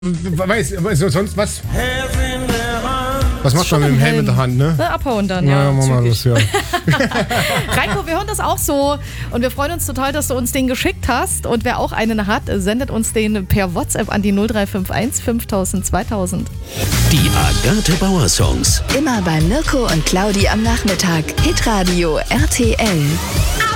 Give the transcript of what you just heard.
Sonst was? Was macht man mit dem Helm in der Hand, ne? Abhauen dann, ja. Machen wir das, ja. Reiko, wir hören das auch so und wir freuen uns total, dass du uns den geschickt hast. Und wer auch einen hat, sendet uns den per WhatsApp an die 0351 5000 2000. Die Agathe Bauer Songs. Immer bei Mirko und Claudi am Nachmittag. Hitradio RTL.